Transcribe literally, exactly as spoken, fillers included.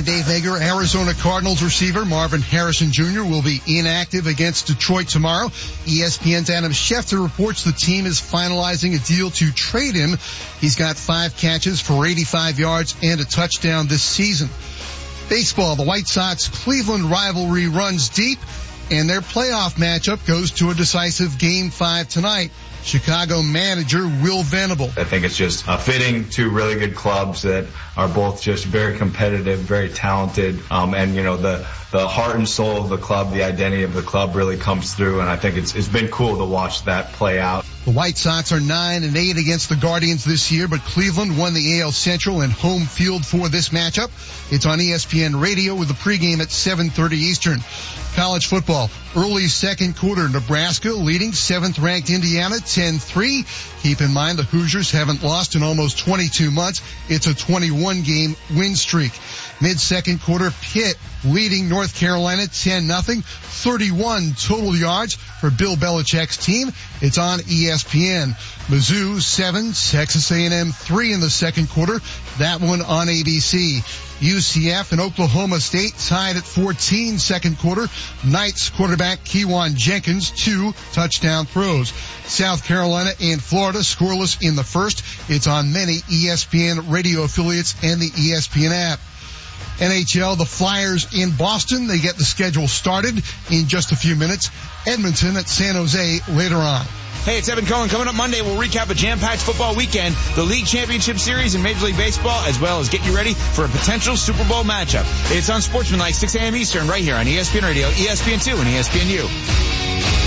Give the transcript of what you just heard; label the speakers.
Speaker 1: I'm Dave Hager. Arizona Cardinals receiver Marvin Harrison Junior will be inactive against Detroit tomorrow. E S P N's Adam Schefter reports the team is finalizing a deal to trade him. He's got five catches for eighty-five yards and a touchdown this season. Baseball, the White Sox-Cleveland rivalry runs deep, and their playoff matchup goes to a decisive Game five tonight. Chicago manager Will Venable.
Speaker 2: I think it's just uh, fitting two really good clubs that are both just very competitive, very talented, um, and you know the the heart and soul of the club, the identity of the club really comes through, and I think it's it's been cool to watch that play out.
Speaker 1: The White Sox are nine and eight against the Guardians this year, but Cleveland won the A L Central and home field for this matchup. It's on E S P N Radio with the pregame at seven thirty Eastern. College football, early second quarter, Nebraska leading seventh-ranked Indiana ten three. Keep in mind the Hoosiers haven't lost in almost twenty-two months. It's a twenty-one game win streak. Mid-second quarter, Pitt leading North Carolina ten nothing. thirty-one total yards for Bill Belichick's team. It's on E S P N. Mizzou seven, Texas A and M three in the second quarter. That one on A B C. U C F and Oklahoma State tied at fourteen second quarter. Knights quarterback Kejuan Jenkins, two touchdown throws. South Carolina and Florida scoreless in the first. It's on many E S P N radio affiliates and the E S P N app. N H L, the Flyers in Boston. They get the schedule started in just a few minutes. Edmonton at San Jose later on.
Speaker 3: Hey, it's Evan Cohen. Coming up Monday, we'll recap a jam-packed football weekend, the League Championship Series in Major League Baseball, as well as get you ready for a potential Super Bowl matchup. It's on Sportsmanlike, six a.m. Eastern, right here on E S P N Radio, E S P N two, and E S P N U.